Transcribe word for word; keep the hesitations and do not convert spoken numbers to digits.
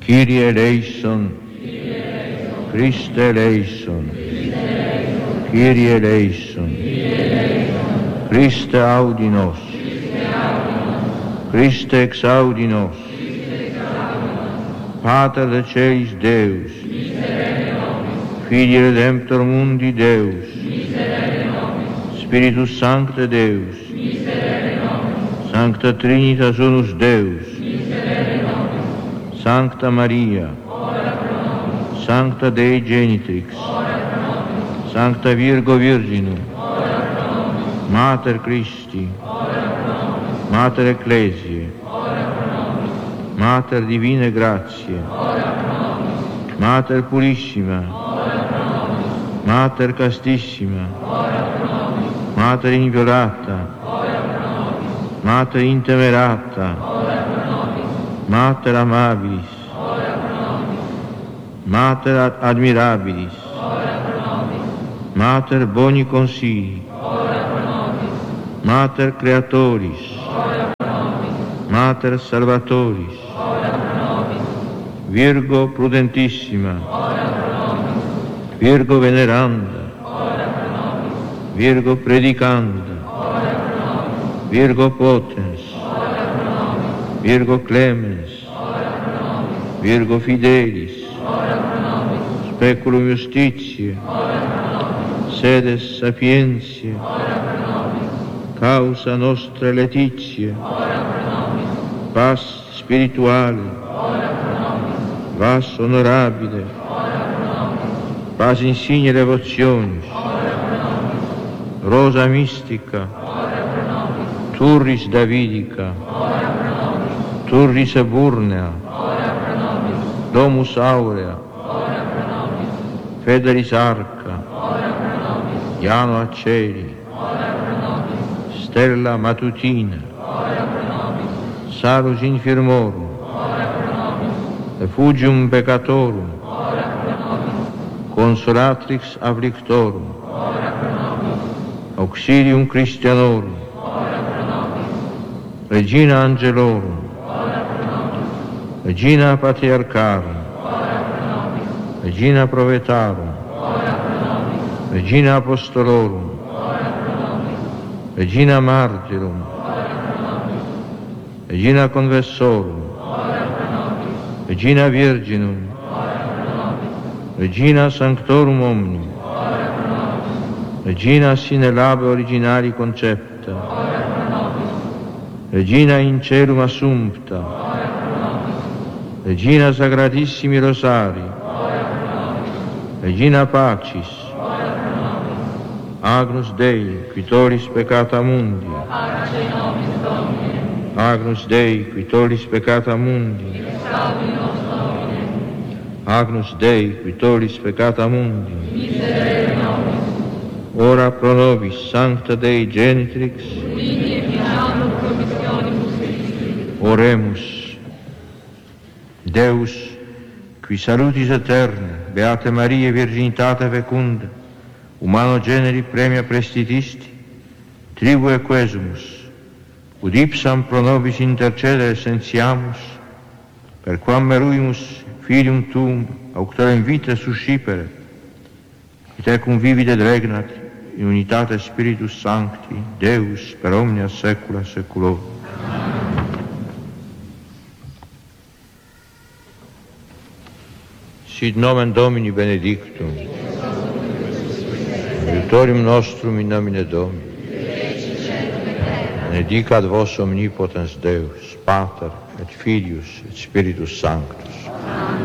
Kyrie eleison, Christe eleison, Kyrie eleison, Christe audi nos, Christe exaudi nos, Pater de Celis Deus, Filii Redemptor Mundi Deus, Spiritus Sancte Deus, Sancta Trinitas Unus Deus, Sancta Maria, Sancta Dei Genitrix, Sancta Virgo Virginum, Mater Christi, Mater Ecclesiae, Mater Divine Grazie, Mater Purissima, Mater Castissima, Mater Inviolata, Mater Intemerata, Mater Amabilis, Mater Admirabilis, Mater Boni Consigli, Mater Creatoris, Mater Salvatoris, Virgo Prudentissima, Virgo Veneranda, Virgo Predicanda, Virgo Potens, Virgo Clemens, Virgo Fidelis, Speculum Justitiae, Sedes Sapientiae, Causa Nostra Laetitia, Paz Spirituale, Vas Honorabile, Paz Insigne Devotionis, Rosa Mystica, Turris Davidica, Turris Eburnea, Domus Aurea, Federis Arca, Iano Aceri, Stella Matutina, Salus Infirmorum, Refugium Peccatorum, Consolatrix Afflictorum, Auxilium Christianorum, Regina Angelorum, Regina Patriarcharum, Regina Provetarum, Regina Apostolorum, Regina Martyrum, Regina Conversorum, Regina Virginum, Regina Sanctorum Omnium, Regina sine labe originali concepta, Regina in celum assumpta, Regina Sacratissimi Rosari, Regina Pacis, Agnus Dei, qui tollis peccata mundi, Agnus Dei, qui tollis peccata mundi, Agnus Dei, qui tollis peccata mundi, ora pro nobis Sancta Dei Genitrix, oremus. Deus, qui salutis aeterne, Beate Maria Virginitate fecunda, humano generi premia prestitisti, tribue quesumus, ud ipsam pro nobis intercedere sentiamus, per quam meruimus filium tuum auctorem vita suscipere, et tecum vivit et regnat in unitate Spiritus Sancti, Deus per omnia saecula saeculorum. Sit nomen Domini benedictum, aiutorium nostrum in nomine Domini, benedicat vos omnipotens Deus, Pater et Filius et Spiritus Sanctus.